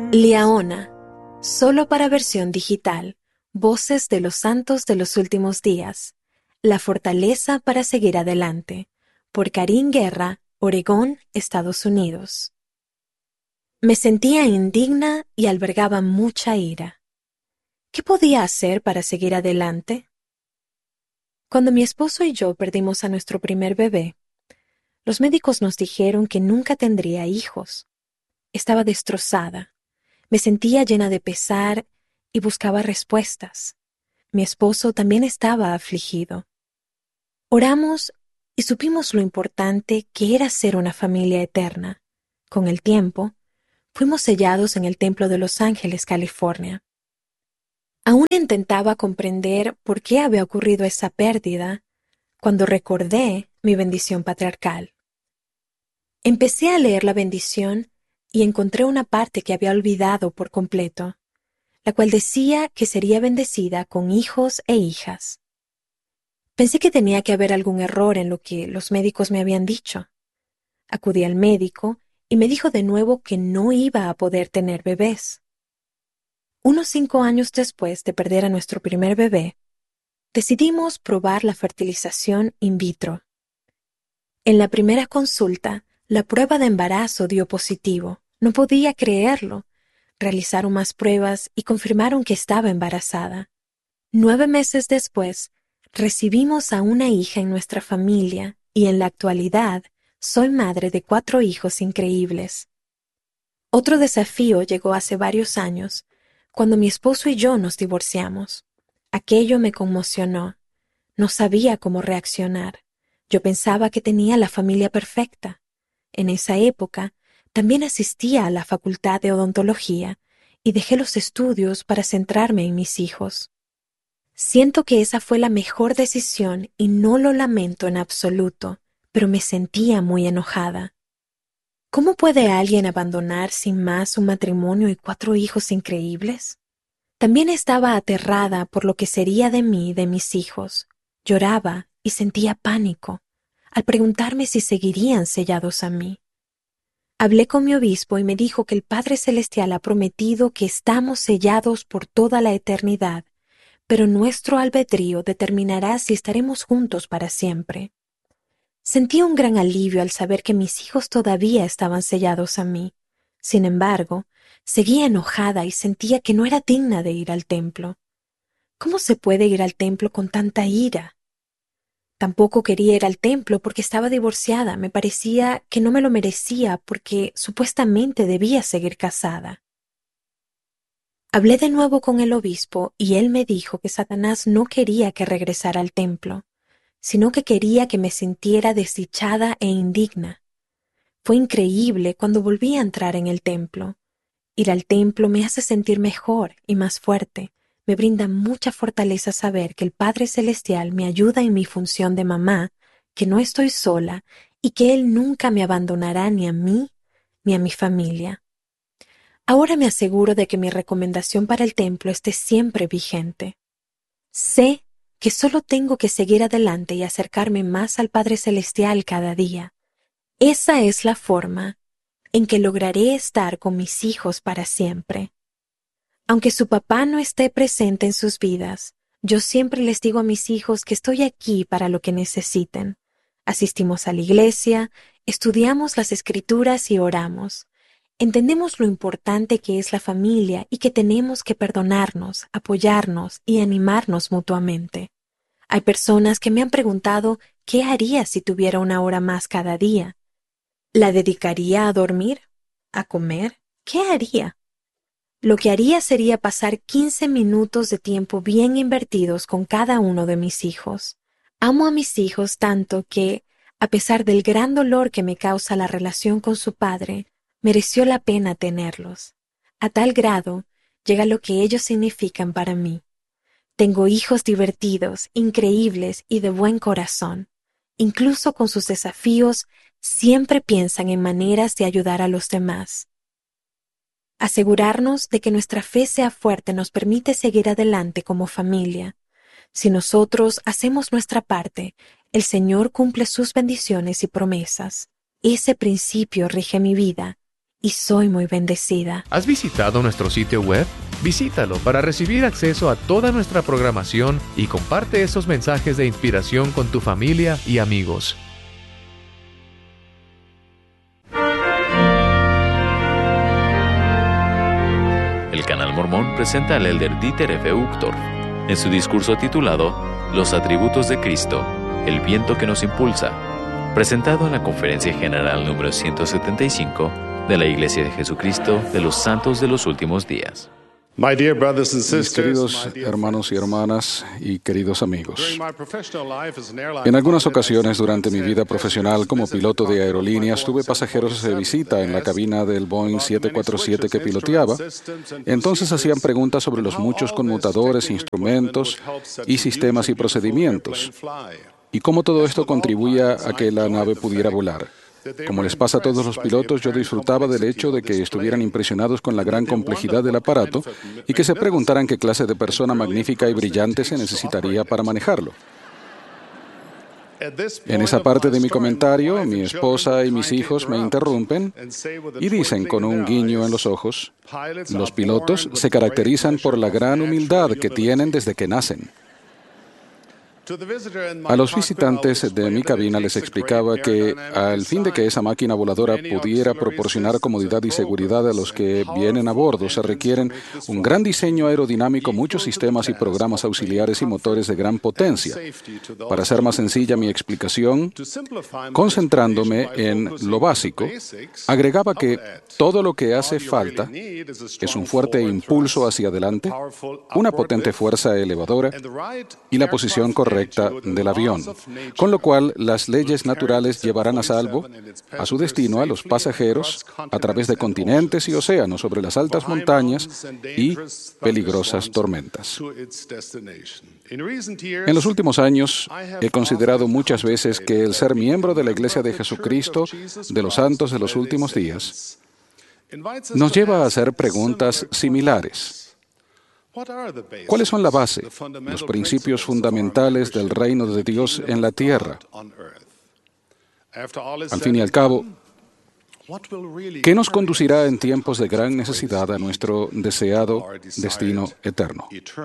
Liaona, solo para versión digital, Voces de los Santos de los Últimos Días, La Fortaleza para Seguir Adelante, por Karin Guerra, Oregón, Estados Unidos. Me sentía indigna y albergaba mucha ira. ¿Qué podía hacer para seguir adelante? Cuando mi esposo y yo perdimos a nuestro primer bebé, los médicos nos dijeron que nunca tendría hijos. Estaba destrozada. Me sentía llena de pesar y buscaba respuestas. Mi esposo también estaba afligido. Oramos y supimos lo importante que era ser una familia eterna. Con el tiempo, fuimos sellados en el Templo de Los Ángeles, California. Aún intentaba comprender por qué había ocurrido esa pérdida cuando recordé mi bendición patriarcal. Empecé a leer la bendición y encontré una parte que había olvidado por completo, la cual decía que sería bendecida con hijos e hijas. Pensé que tenía que haber algún error en lo que los médicos me habían dicho. Acudí al médico y me dijo de nuevo que no iba a poder tener bebés. Unos 5 años después de perder a nuestro primer bebé, decidimos probar la fertilización in vitro. En la primera consulta, la prueba de embarazo dio positivo. No podía creerlo. Realizaron más pruebas y confirmaron que estaba embarazada. 9 meses después, recibimos a una hija en nuestra familia y en la actualidad soy madre de 4 hijos increíbles. Otro desafío llegó hace varios años, cuando mi esposo y yo nos divorciamos. Aquello me conmocionó. No sabía cómo reaccionar. Yo pensaba que tenía la familia perfecta. En esa época, también asistía a la facultad de odontología y dejé los estudios para centrarme en mis hijos. Siento que esa fue la mejor decisión y no lo lamento en absoluto, pero me sentía muy enojada. ¿Cómo puede alguien abandonar sin más un matrimonio y 4 hijos increíbles? También estaba aterrada por lo que sería de mí y de mis hijos. Lloraba y sentía pánico al preguntarme si seguirían sellados a mí. Hablé con mi obispo y me dijo que el Padre Celestial ha prometido que estamos sellados por toda la eternidad, pero nuestro albedrío determinará si estaremos juntos para siempre. Sentí un gran alivio al saber que mis hijos todavía estaban sellados a mí. Sin embargo, seguía enojada y sentía que no era digna de ir al templo. ¿Cómo se puede ir al templo con tanta ira? Tampoco quería ir al templo porque estaba divorciada. Me parecía que no me lo merecía porque supuestamente debía seguir casada. Hablé de nuevo con el obispo y él me dijo que Satanás no quería que regresara al templo, sino que quería que me sintiera desdichada e indigna. Fue increíble cuando volví a entrar en el templo. Ir al templo me hace sentir mejor y más fuerte. Me brinda mucha fortaleza saber que el Padre Celestial me ayuda en mi función de mamá, que no estoy sola y que Él nunca me abandonará ni a mí ni a mi familia. Ahora me aseguro de que mi recomendación para el templo esté siempre vigente. Sé que solo tengo que seguir adelante y acercarme más al Padre Celestial cada día. Esa es la forma en que lograré estar con mis hijos para siempre. Aunque su papá no esté presente en sus vidas, yo siempre les digo a mis hijos que estoy aquí para lo que necesiten. Asistimos a la iglesia, estudiamos las escrituras y oramos. Entendemos lo importante que es la familia y que tenemos que perdonarnos, apoyarnos y animarnos mutuamente. Hay personas que me han preguntado qué haría si tuviera 1 hora más cada día. ¿La dedicaría a dormir? ¿A comer? ¿Qué haría? Lo que haría sería pasar 15 minutos de tiempo bien invertidos con cada uno de mis hijos. Amo a mis hijos tanto que, a pesar del gran dolor que me causa la relación con su padre, mereció la pena tenerlos. A tal grado llega lo que ellos significan para mí. Tengo hijos divertidos, increíbles y de buen corazón. Incluso con sus desafíos, siempre piensan en maneras de ayudar a los demás. Asegurarnos de que nuestra fe sea fuerte nos permite seguir adelante como familia. Si nosotros hacemos nuestra parte, el Señor cumple sus bendiciones y promesas. Ese principio rige mi vida y soy muy bendecida. ¿Has visitado nuestro sitio web? Visítalo para recibir acceso a toda nuestra programación y comparte esos mensajes de inspiración con tu familia y amigos. El Canal Mormón presenta al elder Dieter F. Uchtdorf en su discurso titulado Los atributos de Cristo, el viento que nos impulsa, presentado en la Conferencia General número 175 de la Iglesia de Jesucristo de los Santos de los Últimos Días. Mis queridos hermanos y hermanas y queridos amigos, en algunas ocasiones durante mi vida profesional como piloto de aerolíneas tuve pasajeros de visita en la cabina del Boeing 747 que piloteaba. Entonces hacían preguntas sobre los muchos conmutadores, instrumentos y sistemas y procedimientos, y cómo todo esto contribuía a que la nave pudiera volar. Como les pasa a todos los pilotos, yo disfrutaba del hecho de que estuvieran impresionados con la gran complejidad del aparato y que se preguntaran qué clase de persona magnífica y brillante se necesitaría para manejarlo. En esa parte de mi comentario, mi esposa y mis hijos me interrumpen y dicen con un guiño en los ojos: los pilotos se caracterizan por la gran humildad que tienen desde que nacen. A los visitantes de mi cabina les explicaba que, al fin de que esa máquina voladora pudiera proporcionar comodidad y seguridad a los que vienen a bordo, se requieren un gran diseño aerodinámico, muchos sistemas y programas auxiliares y motores de gran potencia. Para hacer más sencilla mi explicación, concentrándome en lo básico, agregaba que todo lo que hace falta es un fuerte impulso hacia adelante, una potente fuerza elevadora y la posición correcta del avión, con lo cual las leyes naturales llevarán a salvo a su destino a los pasajeros a través de continentes y océanos, sobre las altas montañas y peligrosas tormentas. En los últimos años he considerado muchas veces que el ser miembro de la Iglesia de Jesucristo de los Santos de los Últimos Días nos lleva a hacer preguntas similares. ¿Cuáles son la base, los principios fundamentales del reino de Dios en la tierra? Al fin y al cabo, ¿qué nos conducirá en tiempos de gran necesidad a nuestro deseado destino eterno?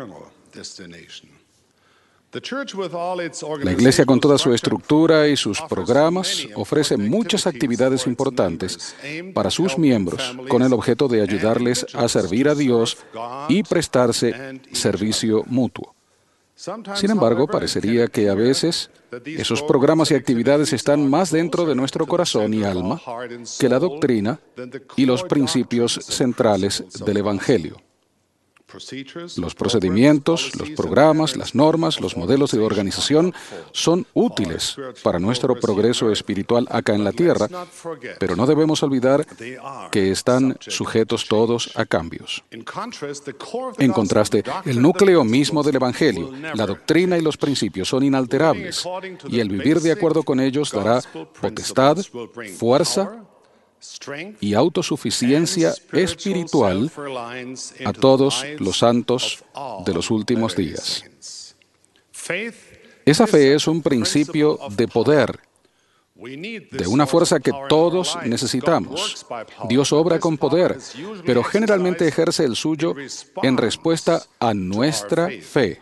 La Iglesia, con toda su estructura y sus programas, ofrece muchas actividades importantes para sus miembros con el objeto de ayudarles a servir a Dios y prestarse servicio mutuo. Sin embargo, parecería que a veces esos programas y actividades están más dentro de nuestro corazón y alma que la doctrina y los principios centrales del Evangelio. Los procedimientos, los programas, las normas, los modelos de organización son útiles para nuestro progreso espiritual acá en la tierra, pero no debemos olvidar que están sujetos todos a cambios. En contraste, el núcleo mismo del Evangelio, la doctrina y los principios son inalterables, y el vivir de acuerdo con ellos dará potestad, fuerza y autosuficiencia espiritual a todos los santos de los últimos días. Esa fe es un principio de poder, de una fuerza que todos necesitamos. Dios obra con poder, pero generalmente ejerce el suyo en respuesta a nuestra fe.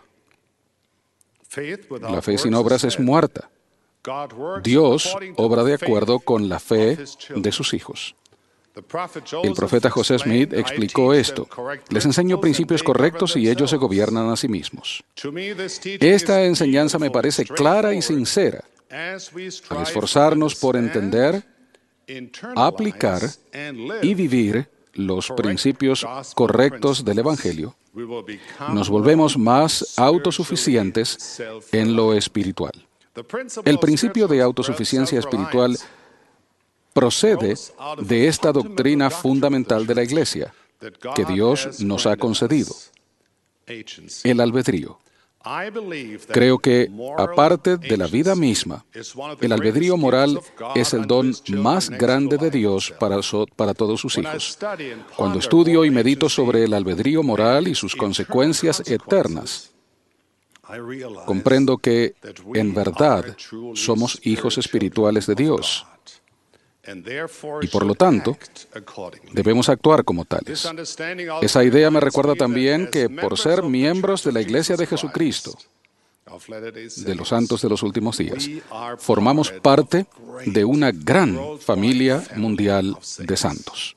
La fe sin obras es muerta. Dios obra de acuerdo con la fe de sus hijos. El profeta José Smith explicó esto: les enseño principios correctos y ellos se gobiernan a sí mismos. Esta enseñanza me parece clara y sincera. Al esforzarnos por entender, aplicar y vivir los principios correctos del Evangelio, nos volvemos más autosuficientes en lo espiritual. El principio de autosuficiencia espiritual procede de esta doctrina fundamental de la Iglesia que Dios nos ha concedido: el albedrío. Creo que, aparte de la vida misma, el albedrío moral es el don más grande de Dios para todos sus hijos. Cuando estudio y medito sobre el albedrío moral y sus consecuencias eternas, comprendo que, en verdad, somos hijos espirituales de Dios. y por lo tanto, debemos actuar como tales. Esa idea me recuerda también que por ser miembros de la Iglesia de Jesucristo, de los santos de los últimos días, formamos parte de una gran familia mundial de santos.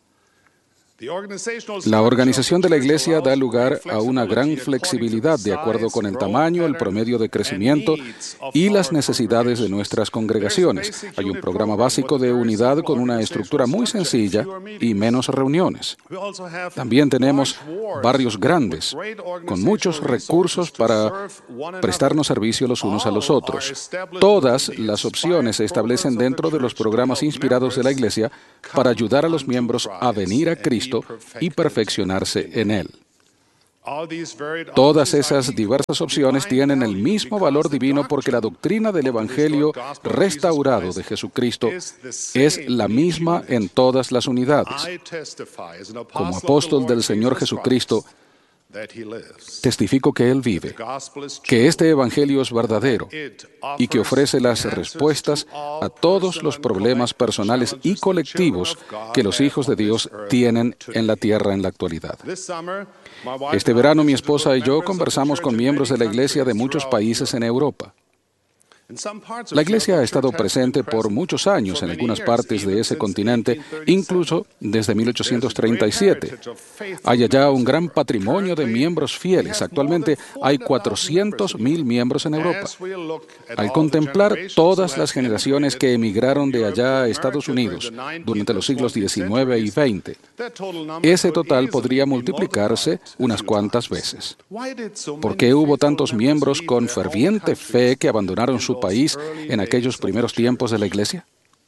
La organización de la Iglesia da lugar a una gran flexibilidad de acuerdo con el tamaño, el promedio de crecimiento y las necesidades de nuestras congregaciones. Hay un programa básico de unidad con una estructura muy sencilla y menos reuniones. También tenemos barrios grandes, con muchos recursos para prestarnos servicio los unos a los otros. Todas las opciones se establecen dentro de los programas inspirados de la Iglesia para ayudar a los miembros a venir a Cristo y perfeccionarse en Él. Todas esas diversas opciones tienen el mismo valor divino porque la doctrina del Evangelio restaurado de Jesucristo es la misma en todas las unidades. Como apóstol del Señor Jesucristo, testifico que Él vive, que este Evangelio es verdadero y que ofrece las respuestas a todos los problemas personales y colectivos que los hijos de Dios tienen en la tierra en la actualidad. Este verano mi esposa y yo conversamos con miembros de la Iglesia de muchos países en Europa. La Iglesia ha estado presente por muchos años en algunas partes de ese continente, incluso desde 1837. Hay allá un gran patrimonio de miembros fieles. Actualmente hay 400,000 miembros en Europa. Al contemplar todas las generaciones que emigraron de allá a Estados Unidos durante los siglos XIX y XX, ese total podría multiplicarse unas cuantas veces. ¿Por qué hubo tantos miembros con ferviente fe que abandonaron su país en aquellos primeros tiempos de la Iglesia?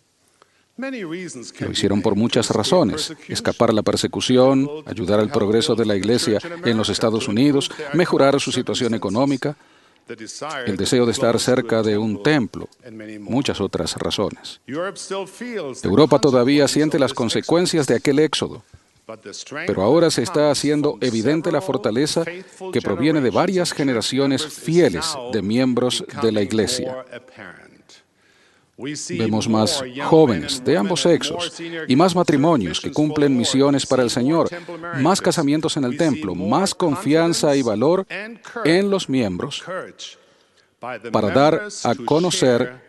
Lo hicieron por muchas razones: escapar a la persecución, ayudar al progreso de la Iglesia en los Estados Unidos, mejorar su situación económica, el deseo de estar cerca de un templo, muchas otras razones. Europa todavía siente las consecuencias de aquel éxodo, pero ahora se está haciendo evidente la fortaleza que proviene de varias generaciones fieles de miembros de la Iglesia. Vemos más jóvenes de ambos sexos y más matrimonios que cumplen misiones para el Señor, más casamientos en el templo, más confianza y valor en los miembros para dar a conocer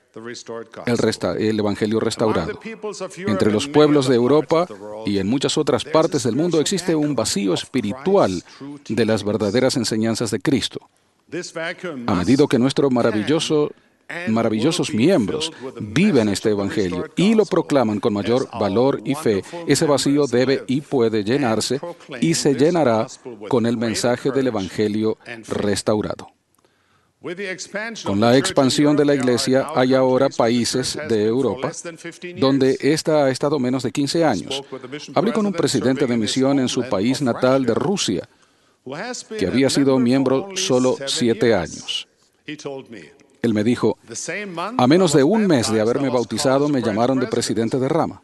el Evangelio restaurado. Entre los pueblos de Europa y en muchas otras partes del mundo existe un vacío espiritual de las verdaderas enseñanzas de Cristo. A medida que nuestros maravillosos miembros viven este Evangelio y lo proclaman con mayor valor y fe, ese vacío debe y puede llenarse y se llenará con el mensaje del Evangelio restaurado. Con la expansión de la Iglesia, hay ahora países de Europa donde ésta ha estado menos de 15 años. Hablé con un presidente de misión en su país natal de Rusia, que había sido miembro solo 7 años. Él me dijo: a menos de un mes de haberme bautizado, me llamaron de presidente de rama.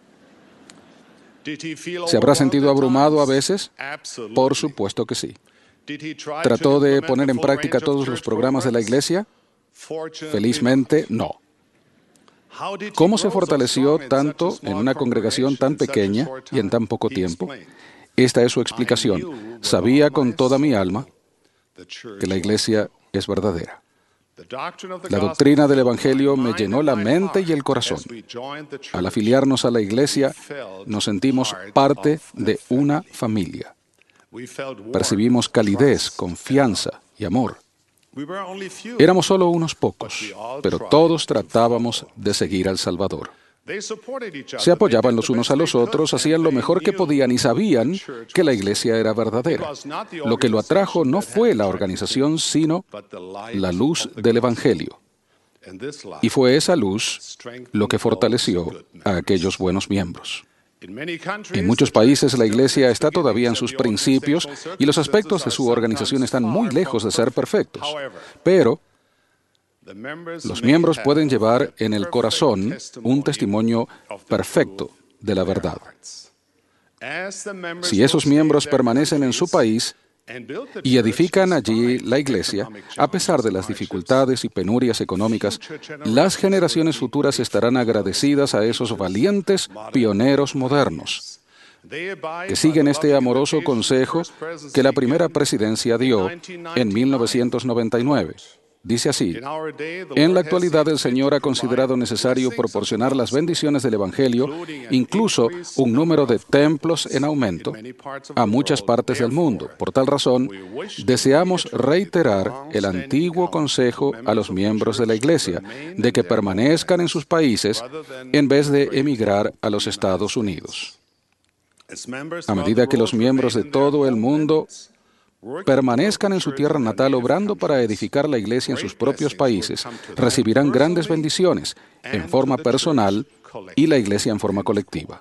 ¿Se habrá sentido abrumado a veces? Por supuesto que sí. ¿Trató de poner en práctica todos los programas de la Iglesia? Felizmente, no. ¿Cómo se fortaleció tanto en una congregación tan pequeña y en tan poco tiempo? Esta es su explicación. Sabía con toda mi alma que la Iglesia es verdadera. La doctrina del Evangelio me llenó la mente y el corazón. Al afiliarnos a la Iglesia, nos sentimos parte de una familia. Percibimos calidez, confianza y amor. Éramos solo unos pocos, pero todos tratábamos de seguir al Salvador. Se apoyaban los unos a los otros, hacían lo mejor que podían y sabían que la Iglesia era verdadera. Lo que lo atrajo no fue la organización, sino la luz del Evangelio. Y fue esa luz lo que fortaleció a aquellos buenos miembros. En muchos países la Iglesia está todavía en sus principios y los aspectos de su organización están muy lejos de ser perfectos. Pero los miembros pueden llevar en el corazón un testimonio perfecto de la verdad. Si esos miembros permanecen en su país, y edifican allí la iglesia, a pesar de las dificultades y penurias económicas, las generaciones futuras estarán agradecidas a esos valientes pioneros modernos que siguen este amoroso consejo que la primera presidencia dio en 1999. Dice así: en la actualidad el Señor ha considerado necesario proporcionar las bendiciones del Evangelio, incluso un número de templos en aumento, a muchas partes del mundo. Por tal razón, deseamos reiterar el antiguo consejo a los miembros de la Iglesia de que permanezcan en sus países en vez de emigrar a los Estados Unidos. A medida que los miembros de todo el mundo permanezcan en su tierra natal obrando para edificar la iglesia en sus propios países, recibirán grandes bendiciones en forma personal y la iglesia en forma colectiva.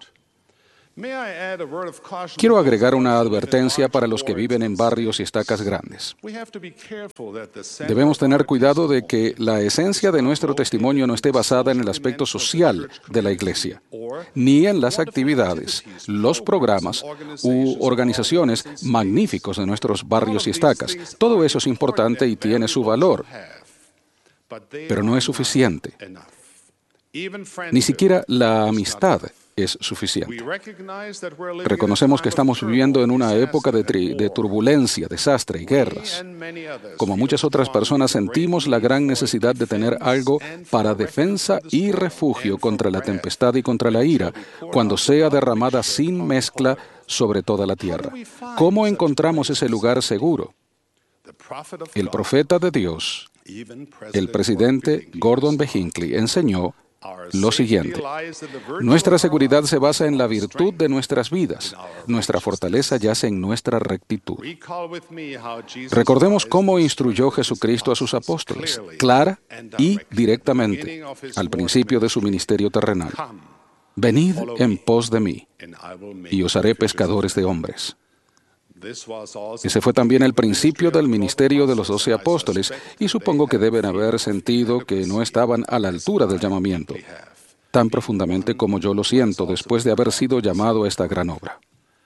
Quiero agregar una advertencia para los que viven en barrios y estacas grandes. Debemos tener cuidado de que la esencia de nuestro testimonio no esté basada en el aspecto social de la iglesia, ni en las actividades, los programas u organizaciones magníficos de nuestros barrios y estacas. Todo eso es importante y tiene su valor, pero no es suficiente. Ni siquiera la amistad es suficiente. Reconocemos que estamos viviendo en una época de turbulencia, desastre y guerras. Como muchas otras personas, sentimos la gran necesidad de tener algo para defensa y refugio contra la tempestad y contra la ira, cuando sea derramada sin mezcla sobre toda la tierra. ¿Cómo encontramos ese lugar seguro? El profeta de Dios, el presidente Gordon B. Hinckley, enseñó lo siguiente: nuestra seguridad se basa en la virtud de nuestras vidas. Nuestra fortaleza yace en nuestra rectitud. Recordemos cómo instruyó Jesucristo a sus apóstoles, clara y directamente, al principio de su ministerio terrenal. Venid en pos de mí, y os haré pescadores de hombres. Ese fue también el principio del ministerio de los 12 apóstoles, y supongo que deben haber sentido que no estaban a la altura del llamamiento, tan profundamente como yo lo siento después de haber sido llamado a esta gran obra.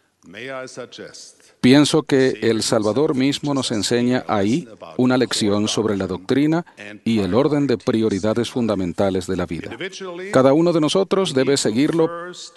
Pienso que el Salvador mismo nos enseña ahí una lección sobre la doctrina y el orden de prioridades fundamentales de la vida. Cada uno de nosotros debe seguirlo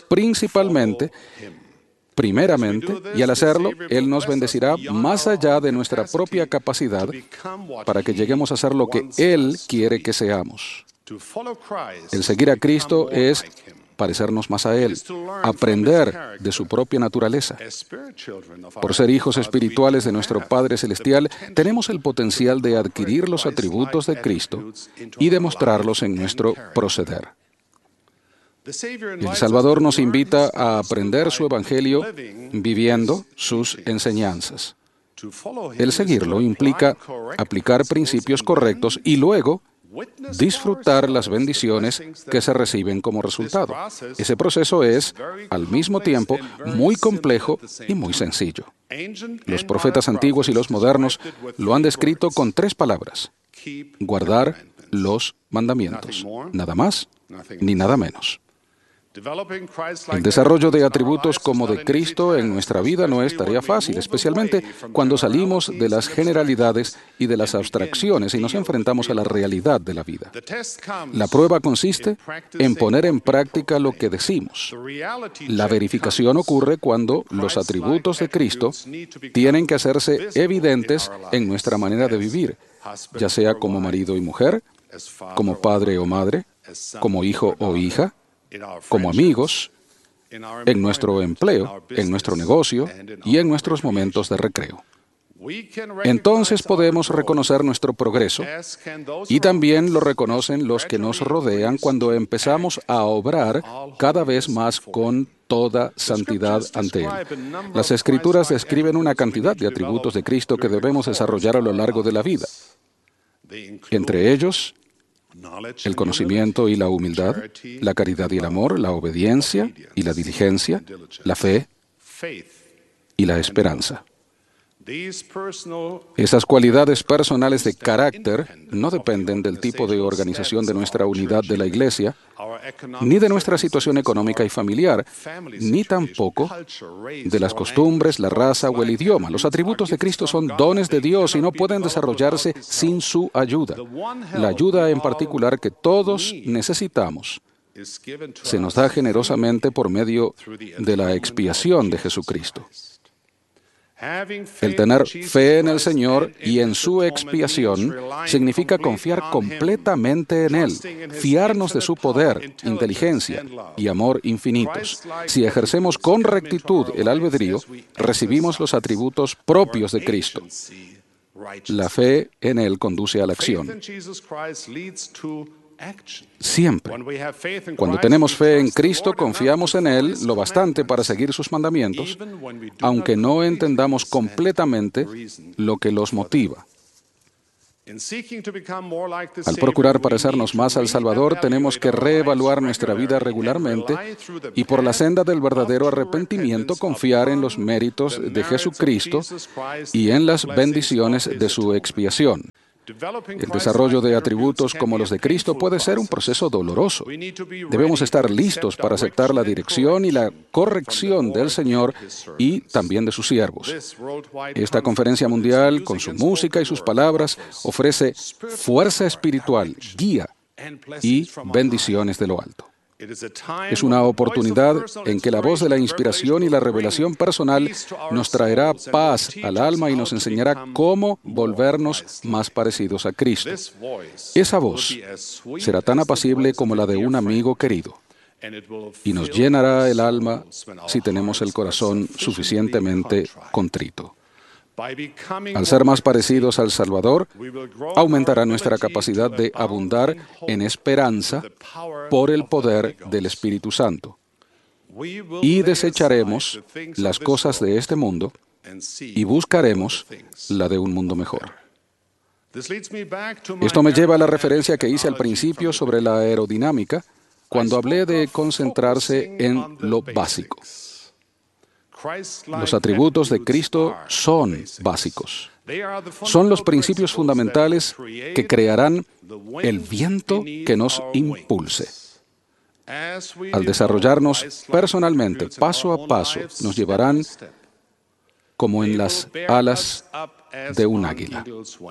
primeramente, y al hacerlo, Él nos bendecirá más allá de nuestra propia capacidad para que lleguemos a ser lo que Él quiere que seamos. El seguir a Cristo es parecernos más a Él, aprender de su propia naturaleza. Por ser hijos espirituales de nuestro Padre Celestial, tenemos el potencial de adquirir los atributos de Cristo y demostrarlos en nuestro proceder. El Salvador nos invita a aprender su Evangelio viviendo sus enseñanzas. El seguirlo implica aplicar principios correctos y luego disfrutar las bendiciones que se reciben como resultado. Ese proceso es, al mismo tiempo, muy complejo y muy sencillo. Los profetas antiguos y los modernos lo han descrito con 3 palabras: guardar los mandamientos. Nada más ni nada menos. El desarrollo de atributos como de Cristo en nuestra vida no es tarea fácil, especialmente cuando salimos de las generalidades y de las abstracciones y nos enfrentamos a la realidad de la vida. La prueba consiste en poner en práctica lo que decimos. La verificación ocurre cuando los atributos de Cristo tienen que hacerse evidentes en nuestra manera de vivir, ya sea como marido y mujer, como padre o madre, como hijo o hija, como amigos, en nuestro empleo, en nuestro negocio y en nuestros momentos de recreo. Entonces podemos reconocer nuestro progreso, y también lo reconocen los que nos rodean cuando empezamos a obrar cada vez más con toda santidad ante Él. Las Escrituras describen una cantidad de atributos de Cristo que debemos desarrollar a lo largo de la vida. Entre ellos, el conocimiento y la humildad, la caridad y el amor, la obediencia y la diligencia, la fe y la esperanza. Esas cualidades personales de carácter no dependen del tipo de organización de nuestra unidad de la Iglesia, ni de nuestra situación económica y familiar, ni tampoco de las costumbres, la raza o el idioma. Los atributos de Cristo son dones de Dios y no pueden desarrollarse sin su ayuda. La ayuda en particular que todos necesitamos se nos da generosamente por medio de la expiación de Jesucristo. El tener fe en el Señor y en su expiación significa confiar completamente en Él, fiarnos de su poder, inteligencia y amor infinitos. Si ejercemos con rectitud el albedrío, recibimos los atributos propios de Cristo. La fe en Él conduce a la acción. Siempre. Cuando tenemos fe en Cristo, confiamos en Él lo bastante para seguir sus mandamientos, aunque no entendamos completamente lo que los motiva. Al procurar parecernos más al Salvador, tenemos que reevaluar nuestra vida regularmente y por la senda del verdadero arrepentimiento confiar en los méritos de Jesucristo y en las bendiciones de su expiación. El desarrollo de atributos como los de Cristo puede ser un proceso doloroso. Debemos estar listos para aceptar la dirección y la corrección del Señor y también de sus siervos. Esta conferencia mundial, con su música y sus palabras, ofrece fuerza espiritual, guía y bendiciones de lo alto. Es una oportunidad en que la voz de la inspiración y la revelación personal nos traerá paz al alma y nos enseñará cómo volvernos más parecidos a Cristo. Esa voz será tan apacible como la de un amigo querido y nos llenará el alma si tenemos el corazón suficientemente contrito. Al ser más parecidos al Salvador, aumentará nuestra capacidad de abundar en esperanza por el poder del Espíritu Santo. Y desecharemos las cosas de este mundo y buscaremos la de un mundo mejor. Esto me lleva a la referencia que hice al principio sobre la aerodinámica, cuando hablé de concentrarse en lo básico. Los atributos de Cristo son básicos. Son los principios fundamentales que crearán el viento que nos impulse. Al desarrollarnos personalmente, paso a paso, nos llevarán como en las alas de un águila.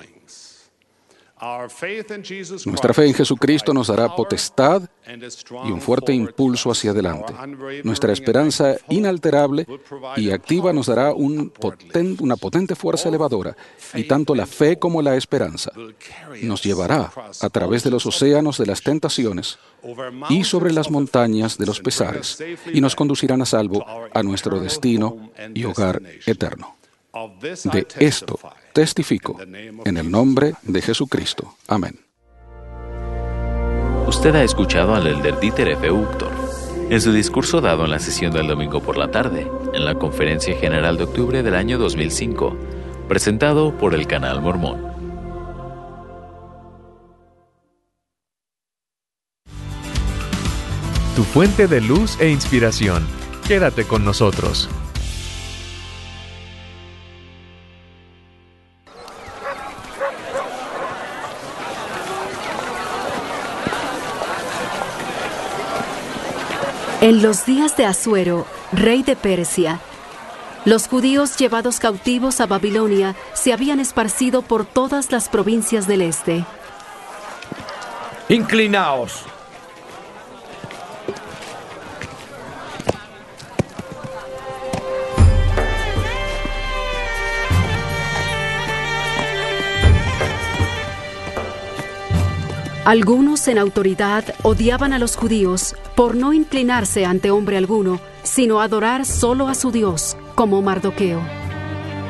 Nuestra fe en Jesucristo nos dará potestad y un fuerte impulso hacia adelante. Nuestra esperanza inalterable y activa nos dará una potente fuerza elevadora, y tanto la fe como la esperanza nos llevará a través de los océanos de las tentaciones y sobre las montañas de los pesares, y nos conducirán a salvo a nuestro destino y hogar eterno. De esto testifico en el nombre de Jesucristo. Amén. Usted ha escuchado al elder Dieter F. Uchtdorf en su discurso dado en la sesión del domingo por la tarde, en la Conferencia General de octubre del año 2005, presentado por el Canal Mormón. Tu fuente de luz e inspiración. Quédate con nosotros. En los días de Asuero, rey de Persia, los judíos llevados cautivos a Babilonia se habían esparcido por todas las provincias del este. ¡Inclinaos! Algunos en autoridad odiaban a los judíos por no inclinarse ante hombre alguno, sino adorar solo a su Dios, como Mardoqueo.